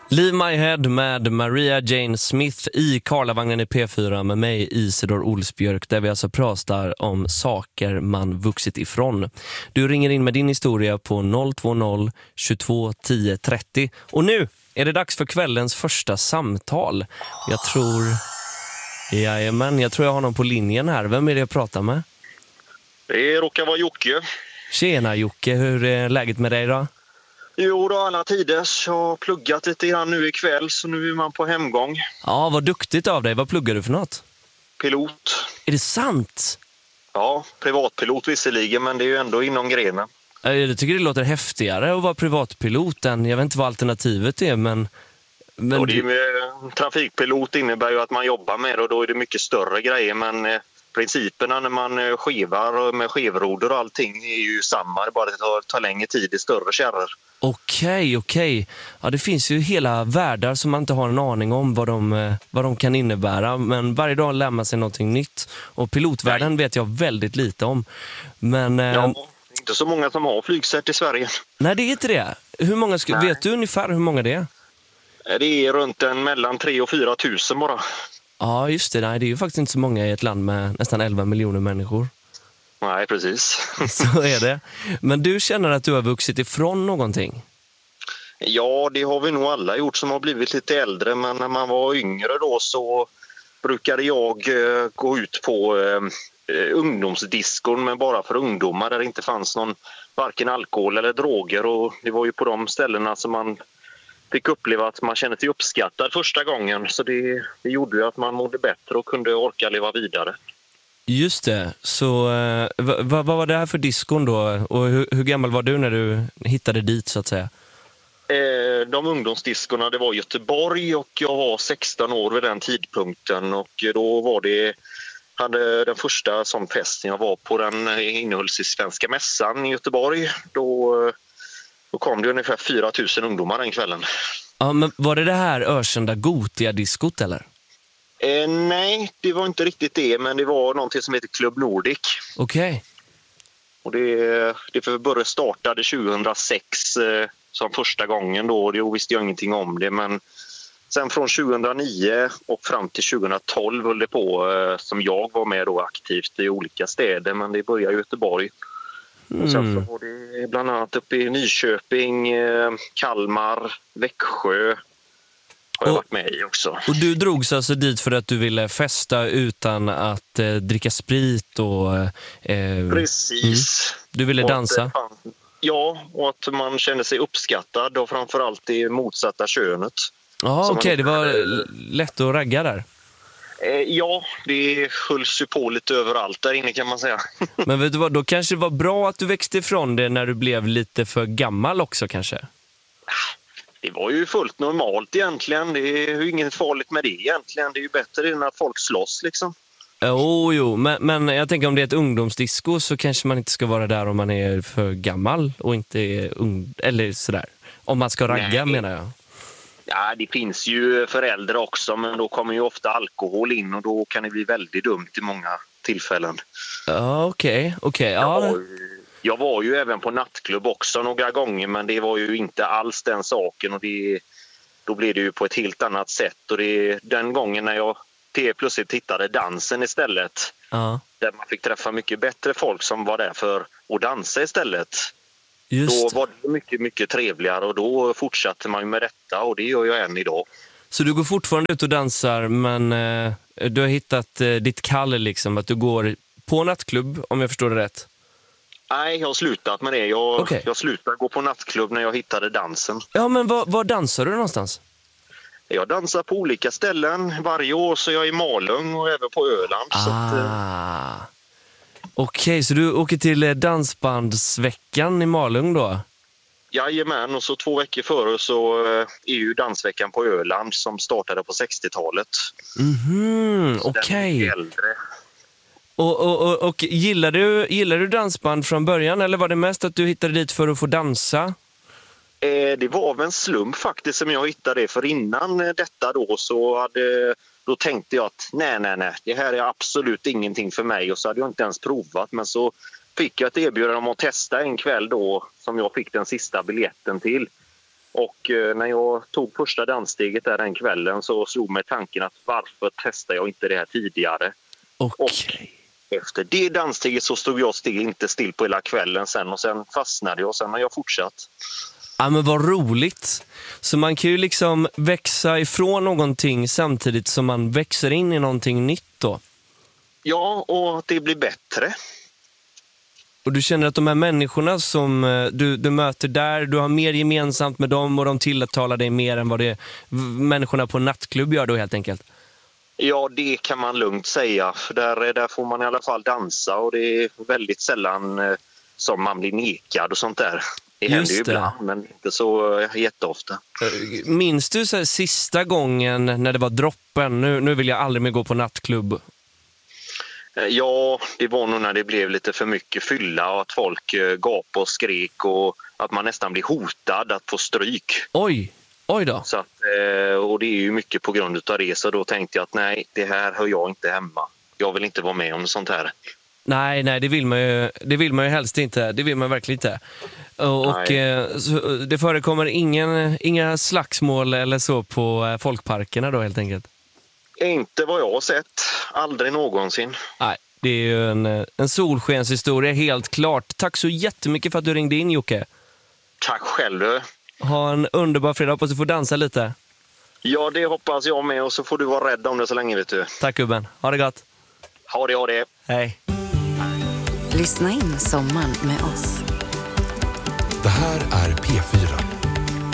Leave My Head med Maria Jane Smith i Karlavagnen i P4 med mig, Isidor Olsbjörk, där vi alltså pratar om saker man vuxit ifrån. Du ringer in med din historia på 020 22 10 30. Och nu är det dags för kvällens första samtal. Jag tror jag har någon på linjen här. Vem är det jag pratar med? Det råkar vara Jocke. Tjena Jocke, hur är läget med dig då? Jo då, alla tiders. Jag har pluggat lite grann nu ikväll, så nu är man på hemgång. Ja, vad duktigt av dig. Vad pluggar du för något? Pilot. Är det sant? Ja, privatpilot visserligen, men det är ju ändå inom grenen. Jag tycker det låter häftigare att vara privatpilot än, jag vet inte vad alternativet är, men och det är med, trafikpilot innebär ju att man jobbar med det, och då är det mycket större grejer, men principerna när man skivar med skivroder och allting är ju samma, det bara det tar längre tid i större kärror. Okej. Ja, det finns ju hela världar som man inte har en aning om vad de kan innebära, men varje dag lär man sig någonting nytt, och pilotvärlden vet jag väldigt lite om. Men ja, inte så många som har flygcert i Sverige. Nej, det är inte det. Hur många vet du ungefär hur många det är? Det är runt mellan 3 och 4 tusen bara. Ja, just det. Nej, det är ju faktiskt inte så många i ett land med nästan 11 miljoner människor. Nej, precis. Så är det. Men du känner att du har vuxit ifrån någonting? Ja, det har vi nog alla gjort som har blivit lite äldre. Men när man var yngre då så brukade jag gå ut på ungdomsdiskon, men bara för ungdomar, där det inte fanns någon varken alkohol eller droger. Och det var ju på de ställena som man fick uppleva att man kände sig uppskattad första gången. Så det gjorde ju att man mådde bättre och kunde orka leva vidare. Just det. Så vad var det här för diskon då? Och hur gammal var du när du hittade dit så att säga? De ungdomsdiskorna, det var i Göteborg, och jag var 16 år vid den tidpunkten. Och då hade den första sån festen jag var på, den innehölls i Svenska mässan i Göteborg. Då kom det ungefär 4 000 ungdomar den kvällen. Ja, men var det här ökända Gotia-diskot eller? Nej, det var inte riktigt det, men det var någonting som heter Club Nordic. Okej. Och det startade 2006 som första gången då. Då visste jag ingenting om det, men sen från 2009 och fram till 2012 höll det på, som jag var med då aktivt i olika städer, men det började i Göteborg. Och sen så var det bland annat uppe i Nyköping, Kalmar, Växjö har jag varit med i också. Och du drogs alltså dit för att du ville festa utan att dricka sprit och... Precis. Du ville dansa? Ja, och att man kände sig uppskattad, och framförallt det motsatta könet. Ja, okej, det var lätt att ragga där. Ja, det hölls ju på lite överallt där inne kan man säga. Men vet du vad, då kanske det var bra att du växte ifrån det när du blev lite för gammal också kanske? Det var ju fullt normalt egentligen. Det är ju inget farligt med det egentligen. Det är ju bättre än att folk slåss liksom. Jo, men jag tänker om det är ett ungdomsdisco så kanske man inte ska vara där om man är för gammal och inte är ung, eller sådär. Om man ska ragga. Nej, menar jag. Ja, det finns ju föräldrar också, men då kommer ju ofta alkohol in och då kan det bli väldigt dumt i många tillfällen. Ja, okej. Jag var ju även på nattklubb också några gånger, men det var ju inte alls den saken, och då blev det ju på ett helt annat sätt. Och den gången när jag plötsligt hittade dansen istället, där man fick träffa mycket bättre folk som var där för att dansa istället. Då var det mycket, mycket trevligare, och då fortsatte man ju med detta, och det gör jag än idag. Så du går fortfarande ut och dansar, men du har hittat ditt kall liksom, att du går på nattklubb, om jag förstår det rätt? Nej, jag har slutat med det. Jag slutade gå på nattklubb när jag hittade dansen. Ja, men var dansar du någonstans? Jag dansar på olika ställen. Varje år så är jag i Malung och även på Öland. Okej, så du åker till dansbandsveckan i Malung då? Jajamän, och så 2 veckor före så är ju dansveckan på Öland som startade på 60-talet. Okej. Den är äldre. Och gillar du dansband från början, eller var det mest att du hittade dit för att få dansa? Det var väl en slump faktiskt som jag hittade det, för innan detta då tänkte jag att nej, det här är absolut ingenting för mig, och så hade jag inte ens provat, men så fick jag ett erbjudande om att testa en kväll då som jag fick den sista biljetten till. Och när jag tog första danssteget där den kvällen så slog mig tanken att varför testar jag inte det här tidigare? Okej. Efter det danssteget så stod jag inte still på hela kvällen sen och sen fastnade jag och sen har jag fortsatt. Ja, men vad roligt. Så man kan ju liksom växa ifrån någonting samtidigt som man växer in i någonting nytt då. Ja, och det blir bättre. Och du känner att de här människorna som du möter där, du har mer gemensamt med dem och de tilltalar dig mer än vad det människorna på en nattklubb gör då helt enkelt? Ja, det kan man lugnt säga. För där får man i alla fall dansa och det är väldigt sällan som man blir nekad och sånt där. Det händer ju ibland, men inte så jätteofta. Minns du så här, sista gången när det var droppen, nu vill jag aldrig mer gå på nattklubb? Ja, det var nog när det blev lite för mycket fylla och att folk gapade och skrek och att man nästan blir hotad att få stryk. Oj då. Så att, och det är ju mycket på grund av det, så då tänkte jag att nej, det här hör jag inte hemma. Jag vill inte vara med om sånt här. Nej, det vill man ju helst inte. Det vill man verkligen inte. Och så det förekommer inga slagsmål eller så på folkparkerna då helt enkelt? Inte vad jag har sett. Aldrig någonsin. Nej, det är ju en solskenshistoria helt klart. Tack så jättemycket för att du ringde in, Jocke. Tack själv. Ha en underbar fredag. Hoppas du får dansa lite. Ja, det hoppas jag med, och så får du vara rädd om det så länge, vet du. Tack gubben. Ha det gott. Ha det. Hej. Lyssna in sommaren med oss. Det här är P4.